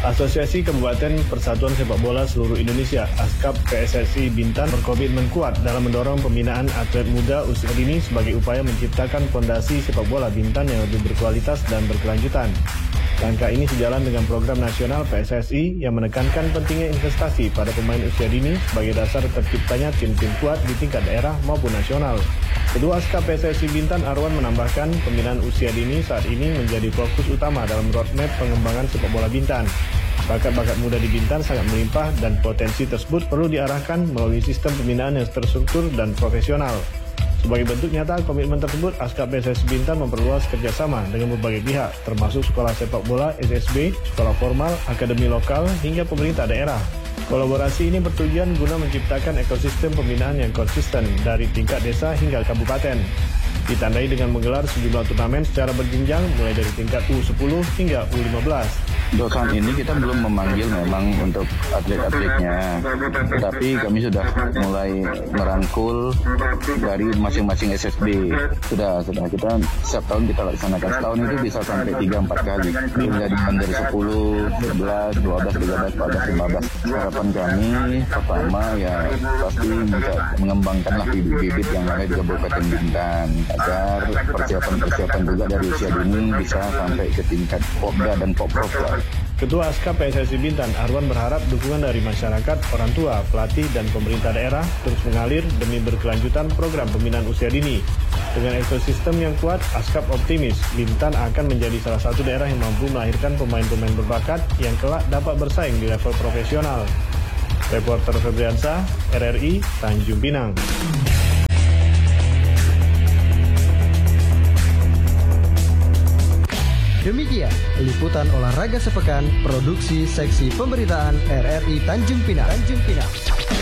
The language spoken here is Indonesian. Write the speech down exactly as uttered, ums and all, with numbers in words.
Asosiasi Kabupaten Persatuan Sepak Bola Seluruh Indonesia (ASKAP) P S S I Bintan berkomitmen kuat dalam mendorong pembinaan atlet muda usia dini sebagai upaya menciptakan fondasi sepak bola Bintan yang lebih berkualitas dan berkelanjutan. Langkah ini sejalan dengan program nasional P S S I yang menekankan pentingnya investasi pada pemain usia dini sebagai dasar terciptanya tim-tim kuat di tingkat daerah maupun nasional. Ketua ASKAP P S S I Bintan Arwan menambahkan pembinaan usia dini saat ini menjadi fokus utama dalam roadmap pengembangan sepak bola Bintan. Bakat-bakat muda di Bintan sangat melimpah dan potensi tersebut perlu diarahkan melalui sistem pembinaan yang terstruktur dan profesional. Sebagai bentuk nyata komitmen tersebut, ASKAP P S S I Bintan memperluas kerjasama dengan berbagai pihak, termasuk sekolah sepak bola S S B, sekolah formal, akademi lokal, hingga pemerintah daerah. Kolaborasi ini bertujuan guna menciptakan ekosistem pembinaan yang konsisten dari tingkat desa hingga kabupaten. Ditandai dengan menggelar sejumlah turnamen secara berjenjang mulai dari tingkat U sepuluh hingga U lima belas. Untuk saat ini kita belum memanggil memang untuk atlet-atletnya, tetapi kami sudah mulai merangkul dari masing-masing S S B. Sudah, sudah kita setiap tahun kita laksanakan. Setahun itu bisa sampai tiga sampai empat kali. Hingga dari sepuluh, sebelas, dua belas, tiga belas, empat belas, lima belas. Harapan kami pertama ya pasti bisa mengembangkanlah bibit-bibit yang ada di Kabupaten Bintan agar persiapan-persiapan juga dari usia dini bisa sampai ke tingkat Popda dan Popprov. Ketua ASKAP P S S I Bintan Arwan berharap dukungan dari masyarakat, orang tua, pelatih, dan pemerintah daerah terus mengalir demi berkelanjutan program pembinaan usia dini. Dengan ekosistem yang kuat, ASKAP optimis Bintan akan menjadi salah satu daerah yang mampu melahirkan pemain-pemain berbakat yang kelak dapat bersaing di level profesional. Reporter Febriansa, R R I, Tanjung Pinang. Demikian liputan olahraga sepekan produksi seksi pemberitaan R R I Tanjung Pinang. Tanjung Pinang.